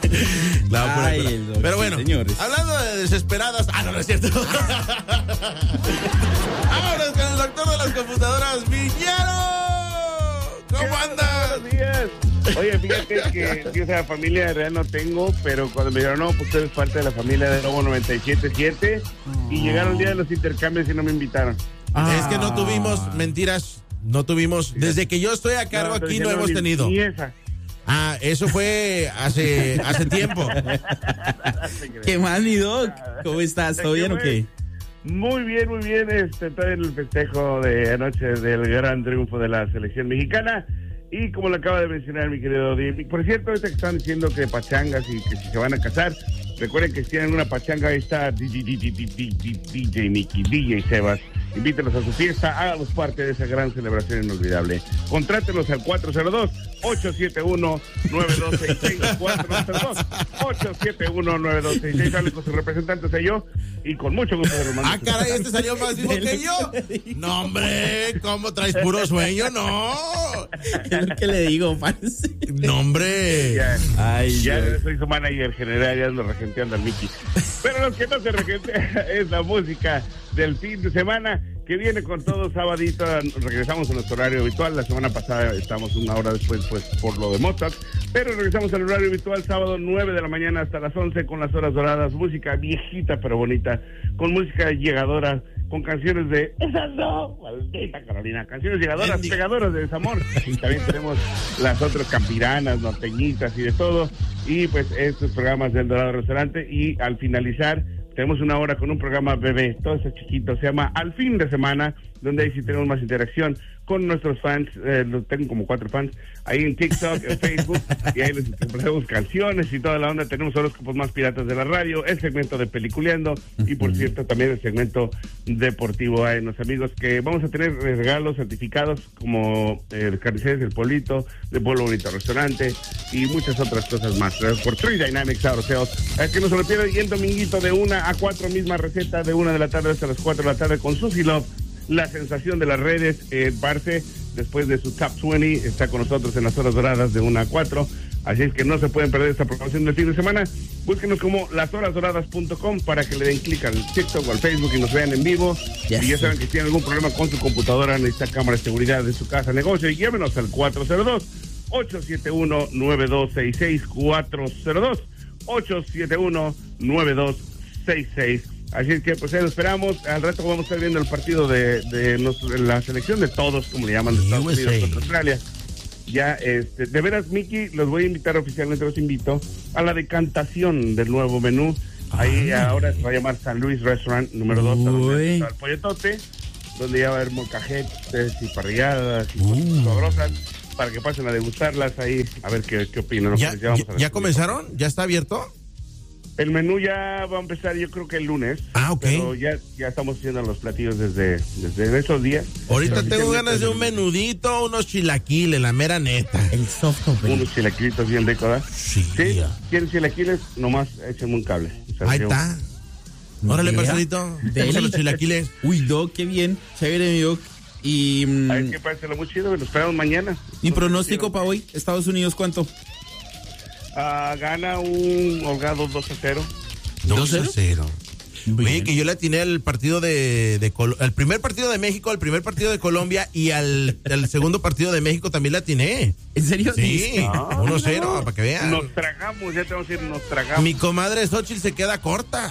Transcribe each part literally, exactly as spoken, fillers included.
No, Ay, pura, pura. Pero bueno, señores, hablando de desesperadas. Ah, no, no es cierto. Ahora con el doctor de las computadoras, Viñero. ¿Cómo andas? Buenos días. Oye, fíjate que yo esa familia real no tengo, pero cuando me dijeron, no, pues tú eres parte de la familia de Lobo noventa y siete punto siete oh. y llegaron el día de los intercambios y no me invitaron. Ah. Es que no tuvimos, mentiras, no tuvimos. Desde que yo estoy a cargo no, aquí no hemos tenido. Ni esa. Ah, eso fue hace hace tiempo. ¿Qué más, mi doc? ¿Cómo estás? ¿Todo bien o qué? Muy bien, muy bien. Este, estoy en el festejo de anoche del gran triunfo de la selección mexicana. Y como lo acaba de mencionar mi querido Dimi, por cierto, ahorita que están diciendo que pachangas y que si se van a casar, recuerden que si tienen una pachanga, ahí está D J Nicky, D J Sebas. Invítelos a su fiesta, hágalos parte de esa gran celebración inolvidable. Contrátelos al cuatro cero dos, ocho siete uno, nueve dos seis seis, cuatro cero dos, ocho siete uno, nueve dos seis seis. Hable con su representante, soy yo, y con mucho gusto de hermano. Ah, caray, este salió más vivo que yo. No, hombre, ¿cómo traes puro sueño? No. Es lo que le digo, parce. No, hombre. Ya, Ay, ya Dios. soy su manager general, ya ando regenteando al Mickey. Pero lo que no se regentea es la música del fin de semana que viene con todo sabadito. Regresamos a nuestro horario habitual. La semana pasada estamos una hora después pues por lo de Mozart, pero regresamos al horario habitual sábado nueve de la mañana hasta las once con las horas doradas, música viejita pero bonita, con música llegadora, con canciones de esas no, maldita Carolina, canciones llegadoras, Bendiga. Pegadoras de desamor. Y también tenemos las otras campiranas, norteñitas y de todo, y pues estos programas del Dorado Restaurante. Y al finalizar tenemos una hora con un programa bebé, todo ese chiquito, se llama Al Fin de Semana, donde ahí sí tenemos más interacción con nuestros fans. Eh, los tengo como cuatro fans ahí en TikTok, en Facebook, y ahí les ponemos canciones y toda la onda. Tenemos horóscopos más piratas de la radio, el segmento de Peliculeando, y por cierto también el segmento deportivo. Hay unos amigos que vamos a tener regalos certificados como el Carniceres del Polito, de Pueblo Bonito Restaurante y muchas otras cosas más. Por Three Dynamics Auto Sales. Es que no se lo pierdan. Y el dominguito de una a cuatro, misma receta, de una de la tarde hasta las cuatro de la tarde con Susie Love, la sensación de las redes. eh, Barce, después de su Top veinte, está con nosotros en las horas doradas de una a cuatro. Así es que no se pueden perder esta programación del fin de semana. Búsquenos como las horas doradas punto com para que le den clic al TikTok o al Facebook y nos vean en vivo. Yes. Y ya saben que si tienen algún problema con su computadora, necesita cámara de seguridad de su casa, negocio, y llévenos al cuatro cero dos, ocho siete uno, nueve dos seis seis, cuatro cero dos, ocho siete uno, nueve dos seis seis. Así es que pues ahí lo esperamos. Al rato vamos a estar viendo el partido de, de, nuestro, de la selección de todos, como le llaman, de Estados Unidos contra Australia. Ya, este, de veras, Mickey, los voy a invitar oficialmente, los invito a la decantación del nuevo menú. Ahí ah. ahora se va a llamar San Luis Restaurant número dos, donde está el polletote, donde ya va a haber molcajetes y parrilladas y cosas uh. sabrosas, para que pasen a degustarlas ahí, a ver qué, qué opinan. ¿Ya, ya, ya, ¿Ya comenzaron? ¿Ya está abierto? El menú ya va a empezar, yo creo que el lunes. Ah, ok. Pero ya, ya estamos haciendo los platillos desde, desde esos días. Ahorita pero tengo ganas de un menudito, unos chilaquiles, la mera neta. El soft open. Unos chilaquilitos bien ricos, ¿verdad? Sí. ¿Sí? ¿Quieren chilaquiles? Nomás échenme un cable. O sea, ahí yo... está. Órale, parcerito. Vamos a los chilaquiles. Uy, Doc, qué bien. Chévere, mi Doc. Y... Mm, a ver qué parece lo muy chido, lo esperamos mañana. ¿Mi pronóstico para hoy? ¿Estados Unidos cuánto? Uh, gana un holgado dos a cero. dos a cero. Oye, que yo le atiné al partido de, de Col- al primer partido de México, al primer partido de Colombia y al, al segundo partido de México también le atiné. ¿En serio? Sí, ah, uno cero, no. Para que vean. Nos tragamos, ya te vamos a decir, nos tragamos. Mi comadre Xochitl se queda corta.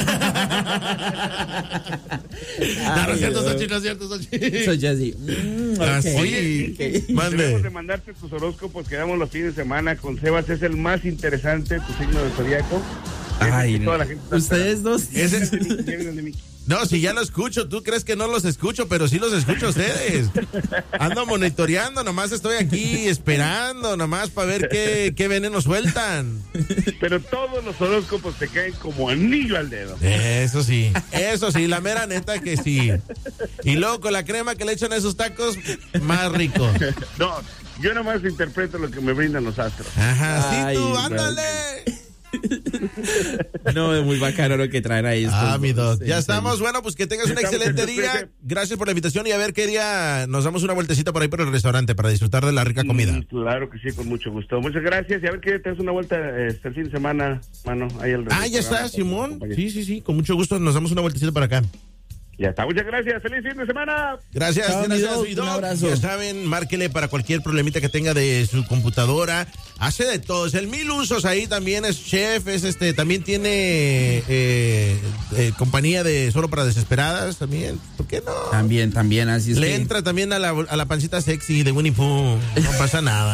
No, no es cierto, Xochitl, no es cierto, Xochitl. Soy así. Mm, okay. Así. Oye, okay. Debemos de mandarte tus horóscopos que damos los fines de semana con Sebas. Es el más interesante, tu signo de zodiaco. Ay, no. Toda la gente ustedes dos. Ese... No, si ya lo escucho, tú crees que no los escucho, pero sí los escucho a ustedes. Ando monitoreando, nomás estoy aquí esperando, nomás para ver qué, qué veneno sueltan. Pero todos los horóscopos te caen como anillo al dedo. Eso sí, eso sí, la mera neta que sí. Y luego con la crema que le echan a esos tacos, más rico. No, yo nomás interpreto lo que me brindan los astros. Ajá, sí, ay, tú, ándale. No, es muy bacano lo que traen ahí. Ah, mi Doc. Ya estamos. Bueno, pues que tengas un excelente día. Gracias por la invitación y a ver qué día nos damos una vueltecita por ahí por el restaurante para disfrutar de la rica comida. Mm, claro que sí, con mucho gusto. Muchas gracias y a ver qué te das una vuelta este, el fin de semana, mano. Ahí el ah, ya está, Simón. Sí, sí, sí. Con mucho gusto nos damos una vueltecita para acá. Ya está, muchas gracias. ¡Feliz fin de semana! Gracias, Chao, gracias, mi Doc, un abrazo. Ya saben, márquele para cualquier problemita que tenga de su computadora. Hace de todo, es el mil usos ahí, también es chef, es este, también tiene eh, eh, compañía de solo para desesperadas también. ¿Por qué no? También, también, así es. Le que... entra también a la, a la pancita sexy de Winnie Pooh. No pasa nada.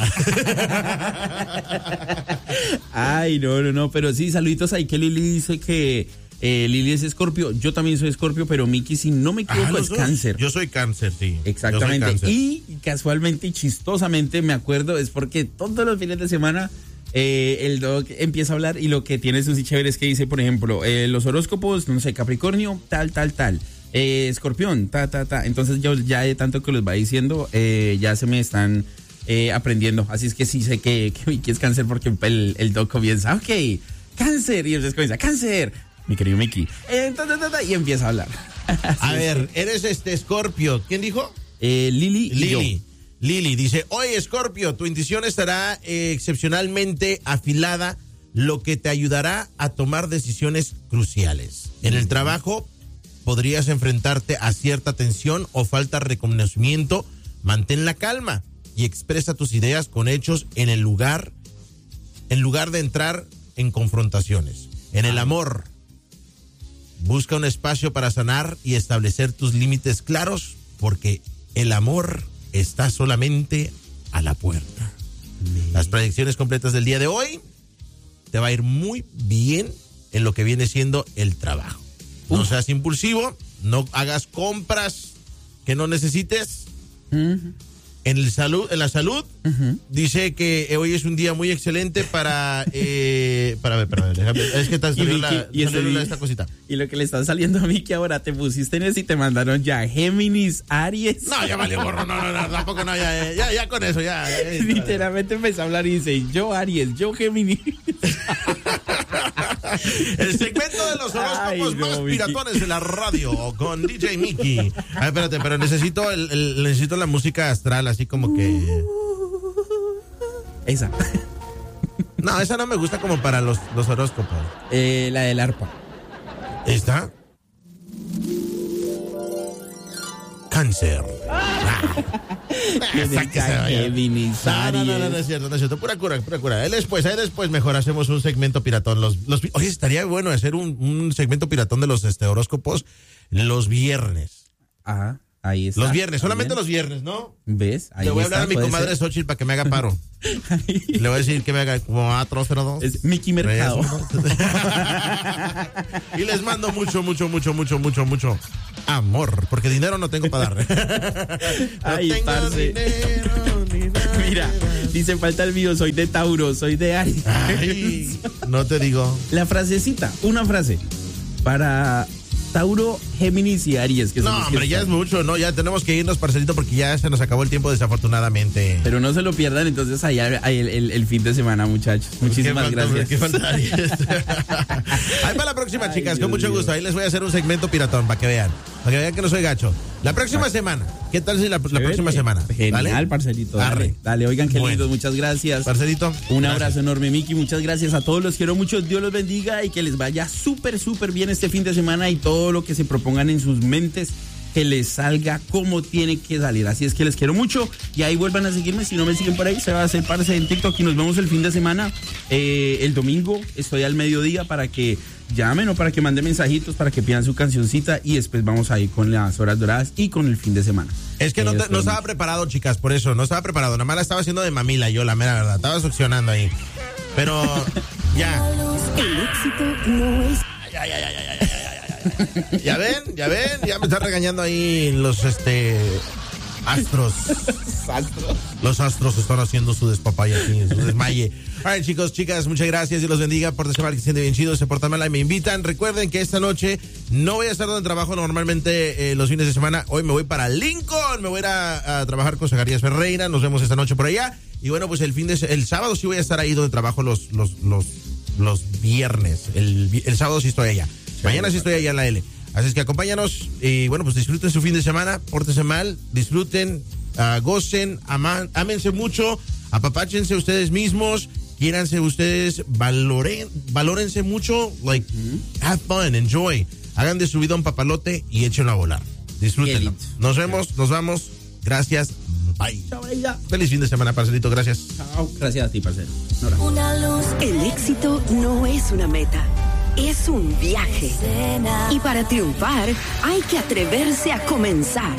Ay, no, no, no, pero sí, saluditos ahí que Lili dice que Eh, Lili es Escorpio, yo también soy Escorpio, pero Miki, si no me equivoco, ah, es dos. Cáncer. Yo soy Cáncer, sí. Exactamente. Cáncer. Y casualmente y chistosamente me acuerdo, es porque todos los fines de semana eh, el Doc empieza a hablar y lo que tiene sus chéveres es que dice, por ejemplo, eh, los horóscopos, no sé, Capricornio, tal, tal, tal. Eh, Escorpión, ta, ta, ta. Entonces yo ya de tanto que los va diciendo, eh, ya se me están eh, aprendiendo. Así es que sí sé que, que Miki es Cáncer porque el, el Doc comienza, ok, Cáncer. Y entonces comienza, Cáncer. Mi querido Miki. Entonces, y empieza a hablar. A ver, eres este Escorpio. ¿Quién dijo? Eh, Lili. Lili. Lili dice, oye, Escorpio, tu intuición estará eh, excepcionalmente afilada, lo que te ayudará a tomar decisiones cruciales. En el trabajo podrías enfrentarte a cierta tensión o falta de reconocimiento. Mantén la calma y expresa tus ideas con hechos en el lugar, en lugar de entrar en confrontaciones. En el amor, busca un espacio para sanar y establecer tus límites claros, porque el amor está solamente a la puerta. Sí. Las predicciones completas del día de hoy, te va a ir muy bien en lo que viene siendo el trabajo. No Uf. seas impulsivo, no hagas compras que no necesites. Uh-huh. En, el salud, en la salud, uh-huh. dice que hoy es un día muy excelente para... Eh, para ver, para ver, es que te salió, la, y salió ese, la, esta cosita. Y lo que le está saliendo a Miki ahora, te pusiste en eso y te mandaron ya Géminis, Aries. No, ya valió gorro, no, no, no, tampoco no, ya, ya, ya con eso, ya. ya, ya Literalmente empezó a hablar y dice, yo Aries, yo Géminis. El segmento de los horóscopos Ay, no, más Miki. piratones de la radio con D J Miki. A ver, espérate, pero necesito el, el, necesito la música astral, así como que... Esa. No, esa no me gusta como para los, los horóscopos. Eh, la del arpa. ¿Esta? Cáncer. Géminis, no, no, no, no, no es cierto, no es cierto. Pura cura, pura cura. Ahí después, ahí después mejor hacemos un segmento piratón. Los, los, oye, estaría bueno hacer un, un segmento piratón de los este, horóscopos los viernes. Ajá. Ahí está. Los viernes, solamente bien. Los viernes, ¿no? ¿Ves? Ahí Le voy a hablar está, a mi comadre Xochitl para que me haga paro. Le voy a decir que me haga como cuatro cero dos. Es Miki Mercado. Y les mando mucho, mucho, mucho, mucho, mucho, mucho amor, porque dinero no tengo para dar. No Ay, tengo parce. dinero, ni nada. Mira, dice falta el mío, soy de Tauro, soy de Aries. Ay, no te digo. La frasecita, una frase para Tauro, Géminis y Aries. Que no, hombre, ya es mucho, ¿no? Ya tenemos que irnos, parcelito, porque ya se nos acabó el tiempo, desafortunadamente. Pero no se lo pierdan, entonces, allá el, el, el fin de semana, muchachos. Muchísimas ¿Qué gracias. ¿Qué falta? Ahí para la próxima, chicas, Ay, con mucho gusto. Ahí les voy a hacer un segmento piratón, para que vean. Para que vean que no soy gacho. La próxima ah. semana. ¿Qué tal si la, la próxima semana? Genial, ¿vale? Parcelito. Dale, dale, oigan, qué bueno. Lindos, muchas gracias. Parcelito. Un gracias. abrazo enorme, Miki. Muchas gracias a todos, los quiero mucho. Dios los bendiga y que les vaya súper, súper bien este fin de semana y todo lo que se propongan en sus mentes, que les salga como tiene que salir. Así es que les quiero mucho y ahí vuelvan a seguirme. Si no me siguen por ahí, se va a hacer parce en TikTok y nos vemos el fin de semana. Eh, el domingo estoy al mediodía para que llamen o para que manden mensajitos, para que pidan su cancioncita y después vamos a ir con las horas doradas y con el fin de semana. Es que eh, no, te, no estaba preparado, chicas, por eso, no estaba preparado. Nada más la estaba haciendo de mamila yo, la mera verdad. Estaba succionando ahí. Pero ya. El éxito no es... Ya, ya, ya, ya, ya, ya, ya. Ya ven, ya ven, ya me están regañando ahí los este astros. Astros. Los astros están haciendo su despapaya aquí, su desmaye. Alright, chicos, chicas, muchas gracias y los bendiga por desear que se siente bien chido, se portan mal y me invitan. Recuerden que esta noche no voy a estar donde trabajo normalmente eh, los fines de semana. Hoy me voy para Lincoln, me voy a ir a, a trabajar con Zacarías Ferreira. Nos vemos esta noche por allá. Y bueno, pues el fin de el sábado sí voy a estar ahí donde trabajo los los los los viernes. El, el sábado sí estoy allá. Sí, mañana sí estoy allá en la L. Así es que acompáñanos y bueno, pues disfruten su fin de semana, pórtense mal, disfruten, uh, gocen, aman, ámense mucho, apapáchense ustedes mismos, quiéranse ustedes, valoren, valórense mucho, like, mm-hmm. have fun, enjoy, hagan de su vida un papalote y échenlo a volar. Disfrútenlo. Nos vemos, nos vamos, gracias, bye. Chao, bella. Feliz fin de semana, parcerito, gracias. Chao, gracias a ti, parcero. Una luz. El éxito no es una meta. Es un viaje. Y para triunfar, hay que atreverse a comenzar.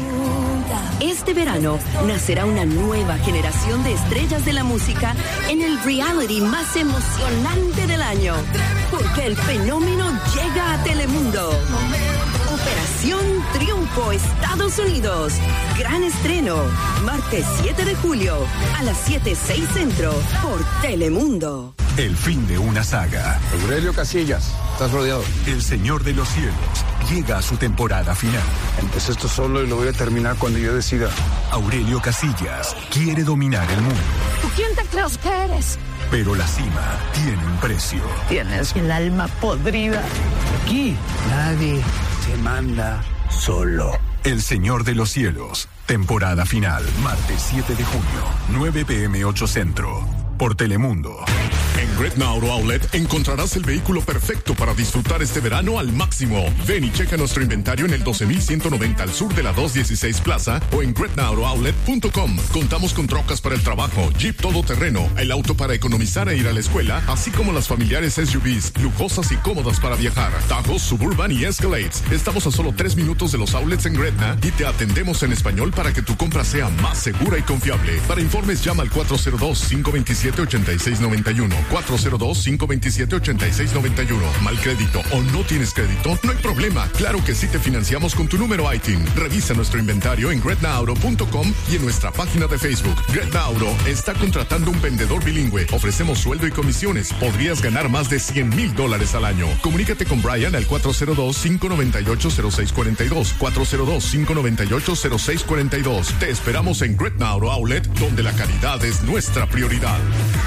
Este verano nacerá una nueva generación de estrellas de la música en el reality más emocionante del año. Porque el fenómeno llega a Telemundo. Operación Triunfo, Estados Unidos. Gran estreno, martes siete de julio, a las siete seis centro, por Telemundo. El fin de una saga. Aurelio Casillas, estás rodeado. El Señor de los Cielos llega a su temporada final. Empecé esto solo y lo voy a terminar cuando yo decida. Aurelio Casillas quiere dominar el mundo. ¿Tú quién te crees que eres? Pero la cima tiene un precio. Tienes el alma podrida. Aquí nadie se manda solo. El Señor de los Cielos, temporada final, martes siete de junio, nueve pm ocho centro, por Telemundo. En Gretna Auto Outlet encontrarás el vehículo perfecto para disfrutar este verano al máximo. Ven y checa nuestro inventario en el doce mil ciento noventa al sur de la doscientos dieciséis Plaza o en gretna auto outlet punto com. Contamos con trocas para el trabajo, Jeep todoterreno, el auto para economizar e ir a la escuela, así como las familiares S U Vs, lujosas y cómodas para viajar, Tahoe, Suburban y Escalades. Estamos a solo tres minutos de los outlets en Gretna y te atendemos en español para que tu compra sea más segura y confiable. Para informes llama al cuatro cero dos, cinco dos siete, ocho seis nueve uno. cuatro cero dos, cinco dos siete, ocho seis nueve uno. ¿Mal crédito o no tienes crédito? No hay problema. Claro que sí te financiamos con tu número I T I N. Revisa nuestro inventario en gretna auto punto com y en nuestra página de Facebook. Gretna Auto está contratando un vendedor bilingüe. Ofrecemos sueldo y comisiones. Podrías ganar más de cien mil dólares al año. Comunícate con Brian al cuatro cero dos, cinco nueve ocho, cero seis cuatro dos. cuatro cero dos, cinco nueve ocho, cero seis cuatro dos. Te esperamos en Gretna Auto Outlet, donde la calidad es nuestra prioridad.